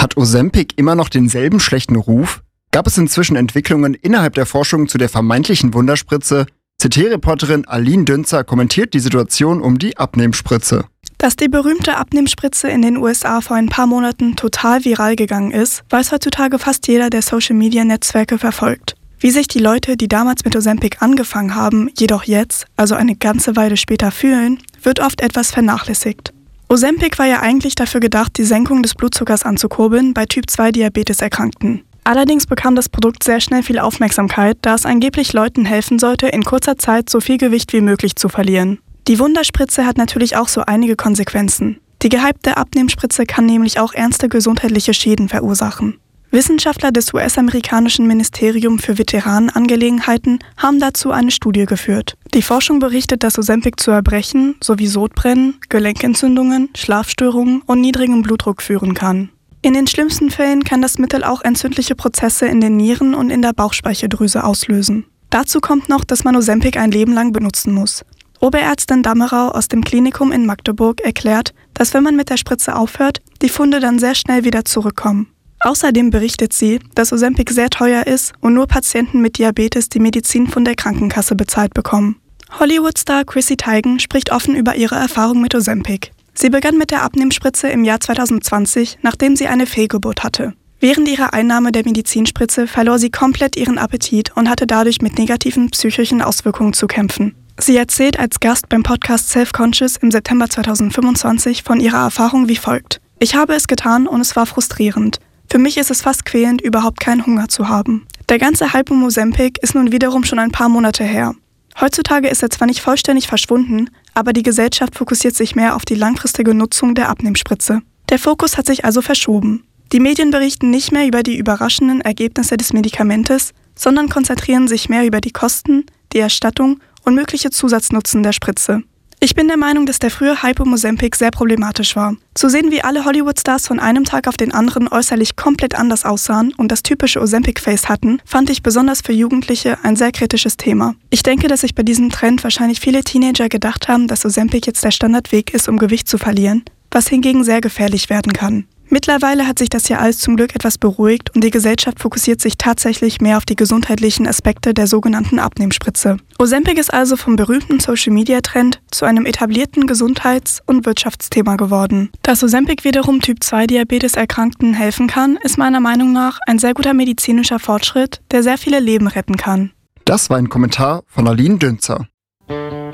Hat Ozempic immer noch denselben schlechten Ruf? Gab es inzwischen Entwicklungen innerhalb der Forschung zu der vermeintlichen Wunderspritze? CT-Reporterin Aline Dünzer kommentiert die Situation um die Abnehmspritze. Dass die berühmte Abnehmspritze in den USA vor ein paar Monaten total viral gegangen ist, weiß heutzutage fast jeder, der Social-Media-Netzwerke verfolgt. Wie sich die Leute, die damals mit Ozempic angefangen haben, jedoch jetzt, also eine ganze Weile später fühlen, wird oft etwas vernachlässigt. Ozempic war ja eigentlich dafür gedacht, die Senkung des Blutzuckers anzukurbeln bei Typ-2-Diabetes-Erkrankten. Allerdings bekam das Produkt sehr schnell viel Aufmerksamkeit, da es angeblich Leuten helfen sollte, in kurzer Zeit so viel Gewicht wie möglich zu verlieren. Die Wunderspritze hat natürlich auch so einige Konsequenzen. Die gehypte Abnehmspritze kann nämlich auch ernste gesundheitliche Schäden verursachen. Wissenschaftler des US-amerikanischen Ministerium für Veteranenangelegenheiten haben dazu eine Studie geführt. Die Forschung berichtet, dass Ozempic zu Erbrechen sowie Sodbrennen, Gelenkentzündungen, Schlafstörungen und niedrigem Blutdruck führen kann. In den schlimmsten Fällen kann das Mittel auch entzündliche Prozesse in den Nieren und in der Bauchspeicheldrüse auslösen. Dazu kommt noch, dass man Ozempic ein Leben lang benutzen muss. Oberärztin Dammerau aus dem Klinikum in Magdeburg erklärt, dass wenn man mit der Spritze aufhört, die Funde dann sehr schnell wieder zurückkommen. Außerdem berichtet sie, dass Ozempic sehr teuer ist und nur Patienten mit Diabetes die Medizin von der Krankenkasse bezahlt bekommen. Hollywood-Star Chrissy Teigen spricht offen über ihre Erfahrung mit Ozempic. Sie begann mit der Abnehmspritze im Jahr 2020, nachdem sie eine Fehlgeburt hatte. Während ihrer Einnahme der Medizinspritze verlor sie komplett ihren Appetit und hatte dadurch mit negativen psychischen Auswirkungen zu kämpfen. Sie erzählt als Gast beim Podcast Self-Conscious im September 2025 von ihrer Erfahrung wie folgt. Ich habe es getan und es war frustrierend. Für mich ist es fast quälend, überhaupt keinen Hunger zu haben. Der ganze Hype um Ozempic ist nun wiederum schon ein paar Monate her. Heutzutage ist er zwar nicht vollständig verschwunden, aber die Gesellschaft fokussiert sich mehr auf die langfristige Nutzung der Abnehmspritze. Der Fokus hat sich also verschoben. Die Medien berichten nicht mehr über die überraschenden Ergebnisse des Medikamentes, sondern konzentrieren sich mehr über die Kosten, die Erstattung und mögliche Zusatznutzen der Spritze. Ich bin der Meinung, dass der frühe Hype um Ozempic sehr problematisch war. Zu sehen, wie alle Hollywood-Stars von einem Tag auf den anderen äußerlich komplett anders aussahen und das typische Ozempic-Face hatten, fand ich besonders für Jugendliche ein sehr kritisches Thema. Ich denke, dass sich bei diesem Trend wahrscheinlich viele Teenager gedacht haben, dass Ozempic jetzt der Standardweg ist, um Gewicht zu verlieren, was hingegen sehr gefährlich werden kann. Mittlerweile hat sich das ja alles zum Glück etwas beruhigt und die Gesellschaft fokussiert sich tatsächlich mehr auf die gesundheitlichen Aspekte der sogenannten Abnehmspritze. Ozempic ist also vom berühmten Social-Media-Trend zu einem etablierten Gesundheits- und Wirtschaftsthema geworden. Dass Ozempic wiederum Typ-2-Diabetes-Erkrankten helfen kann, ist meiner Meinung nach ein sehr guter medizinischer Fortschritt, der sehr viele Leben retten kann. Das war ein Kommentar von Aline Dünzer.